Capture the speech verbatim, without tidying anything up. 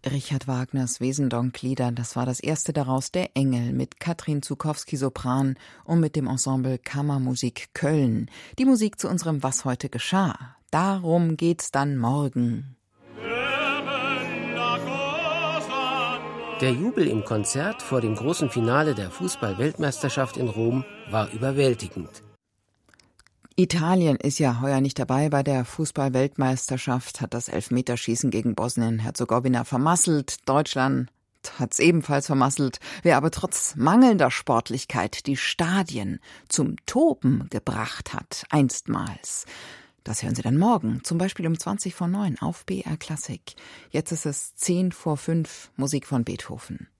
Richard Wagners Wesendonck-Lieder, das war das erste daraus, Der Engel, mit Katrin Zukowski Sopran und mit dem Ensemble Kammermusik Köln. Die Musik zu unserem Was heute geschah. Darum geht's dann morgen. Der Jubel im Konzert vor dem großen Finale der Fußball-Weltmeisterschaft in Rom war überwältigend. Italien ist ja heuer nicht dabei bei der Fußball-Weltmeisterschaft, hat das Elfmeterschießen gegen Bosnien-Herzegowina vermasselt. Deutschland hat's ebenfalls vermasselt. Wer aber trotz mangelnder Sportlichkeit die Stadien zum Toben gebracht hat, einstmals, das hören Sie dann morgen, zum Beispiel um zwanzig vor neun auf B R Klassik. Jetzt ist es zehn vor fünf, Musik von Beethoven.